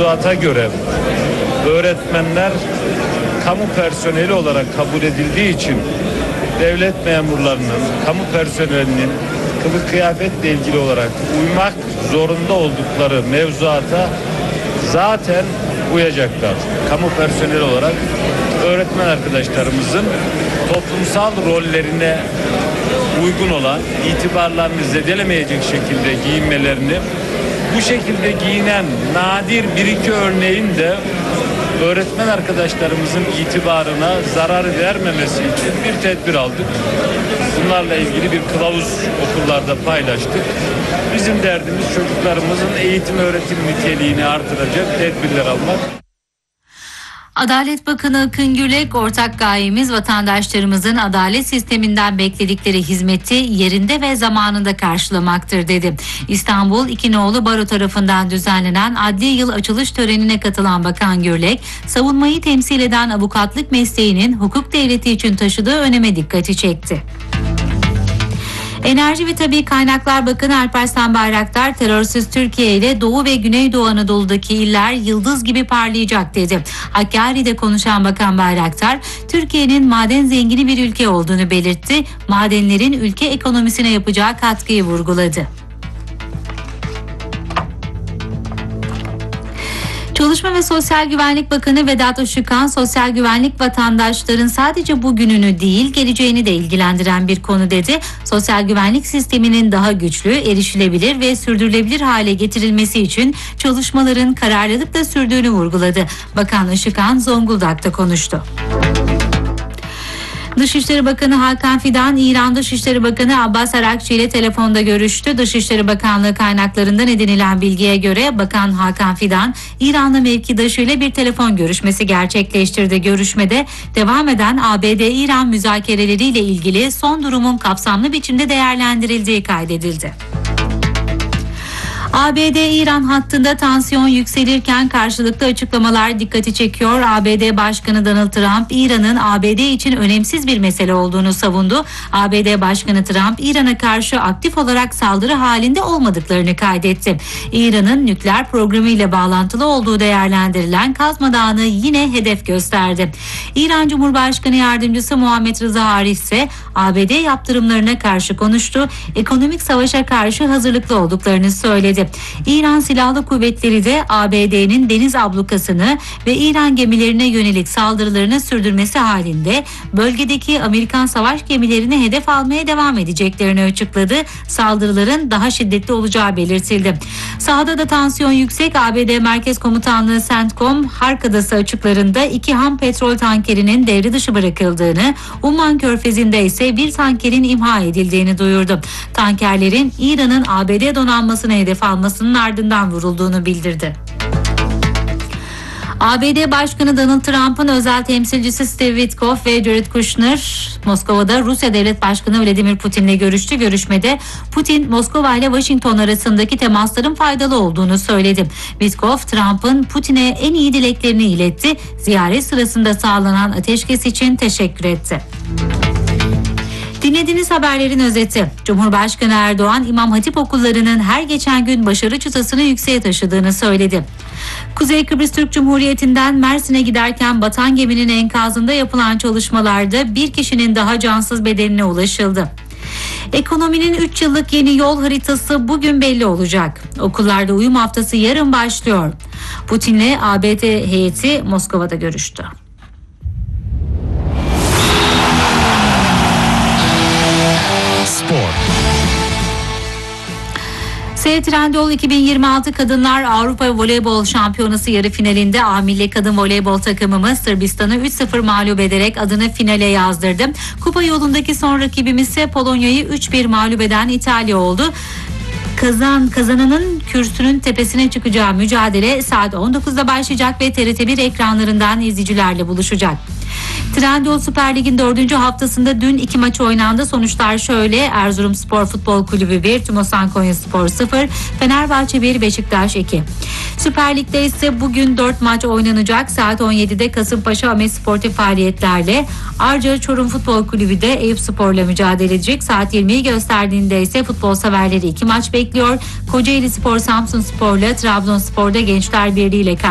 mevzuata göre öğretmenler kamu personeli olarak kabul edildiği için devlet memurlarının, kamu personelinin kılık kıyafetle ilgili olarak uymak zorunda oldukları mevzuata zaten uyacaklar. Kamu personeli olarak öğretmen arkadaşlarımızın toplumsal rollerine uygun olan, itibarlarını zedelemeyecek şekilde giyinmelerini, bu şekilde giyinen nadir bir iki örneğin de öğretmen arkadaşlarımızın itibarına zarar vermemesi için bir tedbir aldık. Bunlarla ilgili bir kılavuz okullarda paylaştık. Bizim derdimiz çocuklarımızın eğitim öğretim niteliğini artıracak tedbirler almak. Adalet Bakanı Akın Gürlek, ortak gayemiz vatandaşlarımızın adalet sisteminden bekledikleri hizmeti yerinde ve zamanında karşılamaktır dedi. İstanbul İkinoğlu Baro tarafından düzenlenen adli yıl açılış törenine katılan Bakan Gürlek, savunmayı temsil eden avukatlık mesleğinin hukuk devleti için taşıdığı öneme dikkati çekti. Enerji ve Tabii Kaynaklar Bakanı Alparslan Bayraktar, terörsüz Türkiye ile Doğu ve Güneydoğu Anadolu'daki iller yıldız gibi parlayacak dedi. Hakkari'de konuşan Bakan Bayraktar, Türkiye'nin maden zengini bir ülke olduğunu belirtti. Madenlerin ülke ekonomisine yapacağı katkıyı vurguladı. Çalışma ve Sosyal Güvenlik Bakanı Vedat Işıkhan, sosyal güvenlik vatandaşların sadece bugününü değil, geleceğini de ilgilendiren bir konu dedi. Sosyal güvenlik sisteminin daha güçlü, erişilebilir ve sürdürülebilir hale getirilmesi için çalışmaların kararlılıkla sürdüğünü vurguladı. Bakan Işıkhan Zonguldak'ta konuştu. Dışişleri Bakanı Hakan Fidan, İran Dışişleri Bakanı Abbas Arakçı ile telefonda görüştü. Dışişleri Bakanlığı kaynaklarından edinilen bilgiye göre Bakan Hakan Fidan, İranlı mevkidaşı ile bir telefon görüşmesi gerçekleştirdi. Görüşmede devam eden ABD-İran müzakereleriyle ilgili son durumun kapsamlı biçimde değerlendirildiği kaydedildi. ABD-İran hattında tansiyon yükselirken karşılıklı açıklamalar dikkati çekiyor. ABD Başkanı Donald Trump, İran'ın ABD için önemsiz bir mesele olduğunu savundu. ABD Başkanı Trump, İran'a karşı aktif olarak saldırı halinde olmadıklarını kaydetti. İran'ın nükleer programı ile bağlantılı olduğu değerlendirilen Kazma Dağı'nı yine hedef gösterdi. İran Cumhurbaşkanı Yardımcısı Muhammed Rıza Arif ise ABD yaptırımlarına karşı konuştu. Ekonomik savaşa karşı hazırlıklı olduklarını söyledi. İran Silahlı Kuvvetleri de ABD'nin deniz ablukasını ve İran gemilerine yönelik saldırılarını sürdürmesi halinde bölgedeki Amerikan savaş gemilerini hedef almaya devam edeceklerini açıkladı. Saldırıların daha şiddetli olacağı belirtildi. Sahada da tansiyon yüksek. ABD Merkez Komutanlığı CENTCOM, Hark Adası açıklarında 2 ham petrol tankerinin devre dışı bırakıldığını, Umman Körfezi'nde ise bir tankerin imha edildiğini duyurdu. Tankerlerin İran'ın ABD donanmasını hedef almasının ardından vurulduğunu bildirdi. ABD Başkanı Donald Trump'ın özel temsilcisi Steve Witkoff ve Jared Kushner Moskova'da Rusya Devlet Başkanı Vladimir Putin'le görüştü. Görüşmede Putin, Moskova ile Washington arasındaki temasların faydalı olduğunu söyledi. Witkoff, Trump'ın Putin'e en iyi dileklerini iletti. Ziyaret sırasında sağlanan ateşkes için teşekkür etti. Dinlediğiniz haberlerin özeti. Cumhurbaşkanı Erdoğan, İmam Hatip okullarının her geçen gün başarı çıtasını yükseğe taşıdığını söyledi. Kuzey Kıbrıs Türk Cumhuriyeti'nden Mersin'e giderken batan geminin enkazında yapılan çalışmalarda bir kişinin daha cansız bedenine ulaşıldı. Ekonominin 3 yıllık yeni yol haritası bugün belli olacak. Okullarda uyum haftası yarın başlıyor. Putin'le ABD heyeti Moskova'da görüştü. Spor. S Trendyol 2026 Kadınlar Avrupa Voleybol Şampiyonası yarı finalinde A Milli Kadın Voleybol takımımız Sırbistan'ı 3-0 mağlup ederek adını finale yazdırdı. Kupa yolundaki son rakibimiz ise Polonya'yı 3-1 mağlup eden İtalya oldu. Kazananın kürsünün tepesine çıkacağı mücadele saat 19'da başlayacak ve TRT1 ekranlarından izleyicilerle buluşacak. Trendyol Süper Lig'in 4. haftasında dün 2 maç oynandı. Sonuçlar şöyle: Erzurumspor Futbol Kulübü 1, Tümosan Konyaspor 0, Fenerbahçe 1, Beşiktaş 2. Süper Lig'de ise bugün 4 maç oynanacak. Saat 17'de Kasımpaşa Ahmet Sportif faaliyetlerle, Arca Çorum Futbol Kulübü de Eyüpspor'la mücadele edecek. Saat 20'yi gösterdiğinde ise futbol severleri 2 maç bekliyor. Kocaeli Spor Samsunspor'la, Trabzonspor'da Gençler Birliği ile